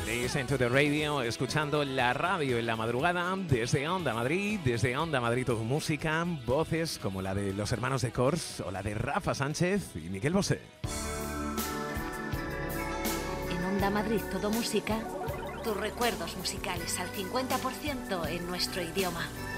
Listen to the radio, escuchando la radio en la madrugada desde Onda Madrid, Todo Música, voces como la de los hermanos de Cors o la de Rafa Sánchez y Miguel Bosé. En Onda Madrid Todo Música, tus recuerdos musicales al 50% en nuestro idioma.